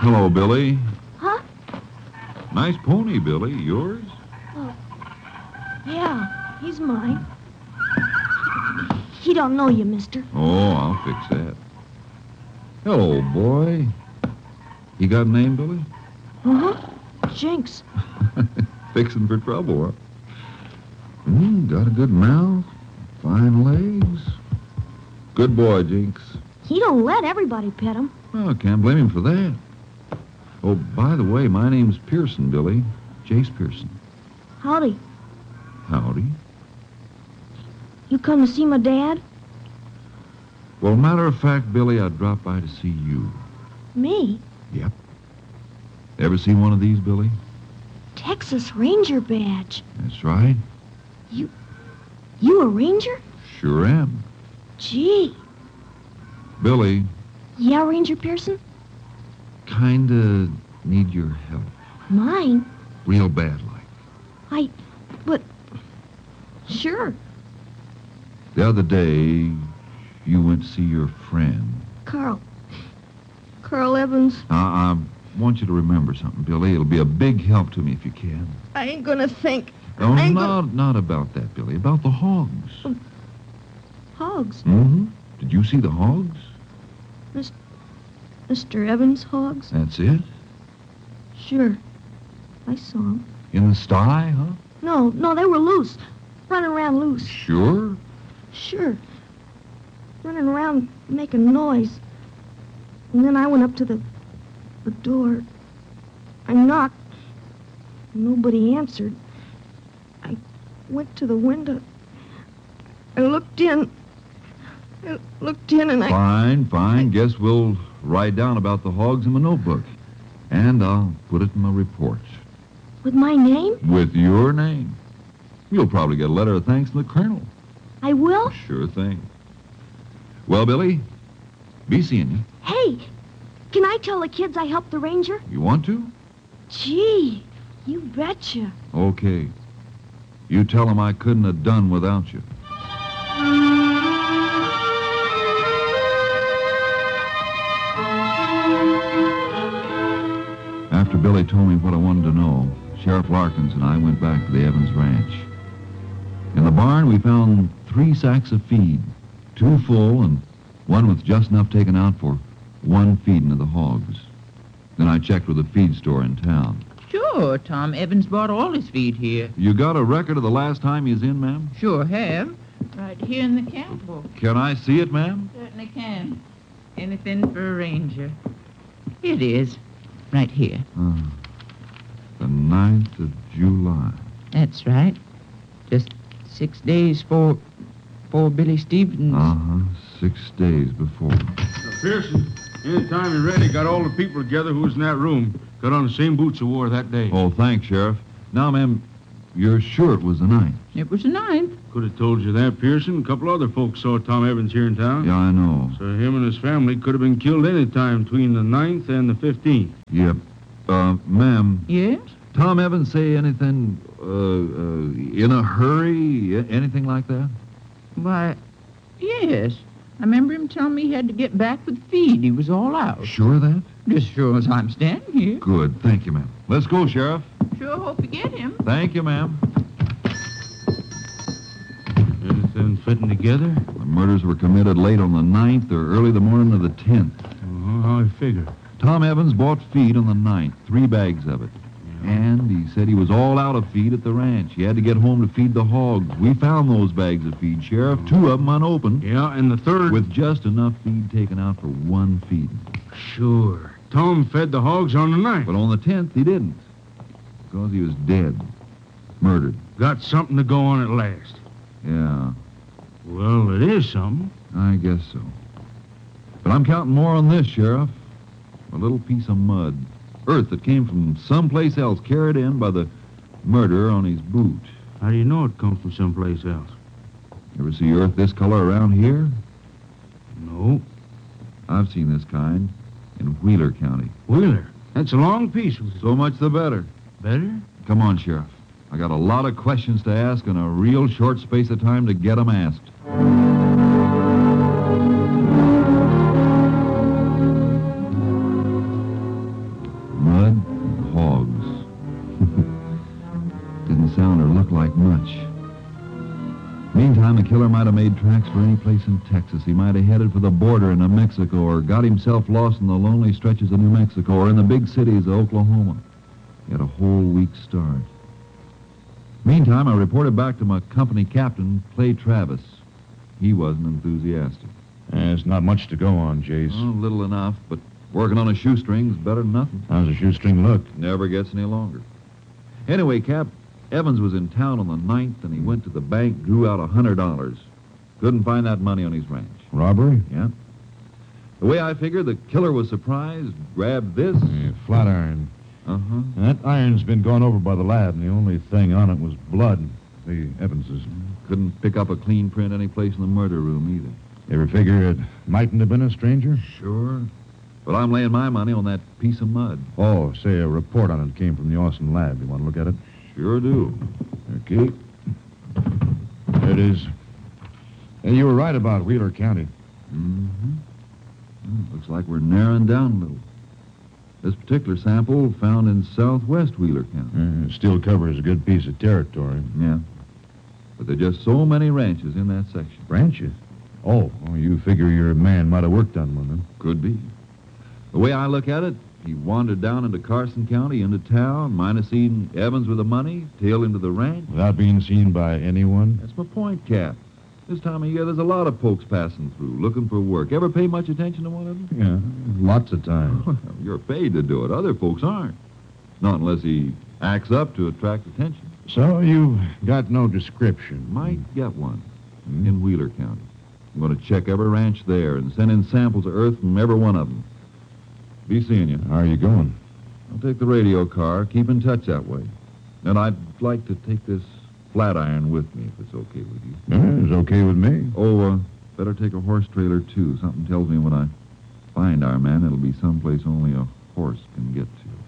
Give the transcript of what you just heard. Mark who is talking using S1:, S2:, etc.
S1: Hello, Billy.
S2: Huh?
S1: Nice pony, Billy. Yours?
S2: Oh, yeah, he's mine. He don't know you, mister.
S1: Oh, I'll fix that. Hello, boy. You got a name, Billy?
S2: Uh-huh. Jinx.
S1: Fixing for trouble, huh? Got a good mouth, fine legs. Good boy, Jinx.
S2: He don't let everybody pet him.
S1: Oh, can't blame him for that. Oh, by the way, my name's Pearson, Billy. Jace Pearson.
S2: Howdy.
S1: Howdy.
S2: You come to see my dad?
S1: Well, matter of fact, Billy, I dropped by to see you.
S2: Me?
S1: Yep. Ever see one of these, Billy?
S2: Texas Ranger badge.
S1: That's right.
S2: You a ranger?
S1: Sure am.
S2: Gee.
S1: Billy,
S2: Yeah, Ranger Pearson?
S1: kinda need your help.
S2: Mine?
S1: Real bad like.
S2: But... Sure.
S1: The other day, you went to see your friend.
S2: Carl Evans.
S1: I want you to remember something, Billy. It'll be a big help to me if you can.
S2: I ain't gonna think.
S1: Oh, not about that, Billy. About the hogs.
S2: Hogs?
S1: Mm-hmm. Did you see the hogs?
S2: Mr. Evans' hogs?
S1: That's it?
S2: Sure. I saw them.
S1: In the sty, huh?
S2: No, they were loose. Running around loose.
S1: Sure?
S2: Sure. Running around making noise. And then I went up to the door. I knocked. Nobody answered. I went to the window. I looked in. And
S1: Fine. Guess we'll write down about the hogs in my notebook. And I'll put it in my report.
S2: With my name?
S1: With your name. You'll probably get a letter of thanks from the colonel.
S2: I will?
S1: Sure thing. Well, Billy, be seeing you.
S2: Hey, can I tell the kids I helped the ranger?
S1: You want to?
S2: Gee, you betcha.
S1: Okay. You tell them I couldn't have done without you. After Billy told me what I wanted to know, Sheriff Larkins and I went back to the Evans Ranch. In the barn, we found 3 sacks of feed, 2 full and one with just enough taken out for 1 feeding of the hogs. Then I checked with the feed store in town.
S3: Sure, Tom Evans bought all his feed here.
S1: You got a record of the last time he was in, ma'am?
S3: Sure have. Right here in the camp book.
S1: Can I see it, ma'am?
S3: Certainly can. Anything for a ranger. Here it is. Right here.
S1: The 9th of July.
S3: That's right. Just 6 days for Billy Stevens.
S1: 6 days before.
S4: Pearson, anytime you're ready, got all the people together who was in that room. Got on the same boots you wore that day.
S1: Oh, thanks, Sheriff. Now, ma'am, you're sure it was the 9th?
S3: It was the 9th.
S4: Could have told you that, Pearson. A couple other folks saw Tom Evans here in town.
S1: Yeah, I know.
S4: So him and his family could have been killed any time between the 9th and the 15th.
S1: Yep. Ma'am.
S3: Yes?
S1: Tom Evans say anything, in a hurry, anything like that?
S3: Why, yes. I remember him telling me he had to get back with feed. He was all out.
S1: Sure of that?
S3: Just sure as I'm standing here.
S1: Good. Thank you, ma'am. Let's go, Sheriff.
S3: Sure hope you get him.
S1: Thank you, ma'am.
S4: Anything fitting together?
S1: The murders were committed late on the 9th or early the morning of the 10th.
S4: How I figure.
S1: Tom Evans bought feed on the 9th, 3 bags of it. And he said he was all out of feed at the ranch. He had to get home to feed the hogs. We found those bags of feed, Sheriff, 2 of them unopened.
S4: Yeah, and the 3rd...
S1: With just enough feed taken out for 1 feeding.
S4: Sure. Tom fed the hogs on the 9th.
S1: But on the 10th, he didn't. Because he was dead. Murdered.
S4: Got something to go on at last.
S1: Yeah,
S4: Well, it is something.
S1: I guess so. But I'm counting more on this, Sheriff. A little piece of mud. Earth that came from someplace else, carried in by the murderer on his boot.
S4: How do you know it comes from someplace else?
S1: Ever see earth this color around here?
S4: No.
S1: I've seen this kind in Wheeler County.
S4: Wheeler. That's a long piece.
S1: So much the better.
S4: Better?
S1: Come on, Sheriff. I got a lot of questions to ask and a real short space of time to get them asked. much. Meantime, the killer might have made tracks for any place in Texas. He might have headed for the border into Mexico or got himself lost in the lonely stretches of New Mexico or in the big cities of Oklahoma. He had a whole week's start. Meantime, I reported back to my company captain, Clay Travis. He wasn't enthusiastic.
S5: There's not much to go on, Jace.
S1: Oh, little enough, but working on a shoestring's better than nothing.
S5: How's the shoestring look?
S1: Never gets any longer. Anyway, Cap, Evans was in town on the 9th, and he went to the bank, drew out $100. Couldn't find that money on his ranch.
S5: Robbery?
S1: Yeah. The way I figured, the killer was surprised, grabbed this.
S5: Yeah, flat iron.
S1: Uh-huh.
S5: That iron's been gone over by the lab, and the only thing on it was blood. The Evans's.
S1: Couldn't pick up a clean print any place in the murder room either.
S5: You ever figure it mightn't have been a stranger?
S1: Sure. But I'm laying my money on that piece of mud.
S5: Oh, say a report on it came from the Austin lab. You want to look at it?
S1: Sure do.
S5: Okay. There it is. Hey, you were right about Wheeler County.
S1: Mm-hmm. Looks like we're narrowing down a little. This particular sample found in southwest Wheeler County.
S5: It still covers a good piece of territory.
S1: Yeah. But there are just so many ranches in that section.
S5: Ranches? Oh, you figure your man might have worked on one, then?
S1: Could be. The way I look at it, he wandered down into Carson County, into town, might have seen Evans with the money, tailed him to the ranch.
S5: Without being seen by anyone?
S1: That's my point, Cap. This time of year, there's a lot of folks passing through, looking for work. Ever pay much attention to one of them?
S5: Yeah, lots of times.
S1: Well, you're paid to do it. Other folks aren't. Not unless he acts up to attract attention.
S5: So you've got no description?
S1: Might get one in Wheeler County. I'm going to check every ranch there and send in samples of earth from every one of them. Be seeing you.
S5: How are you going?
S1: I'll take the radio car. Keep in touch that way. And I'd like to take this flat iron with me, if it's okay with you.
S5: It's okay with me.
S1: Oh, better take a horse trailer, too. Something tells me when I find our man, it'll be someplace only a horse can get to.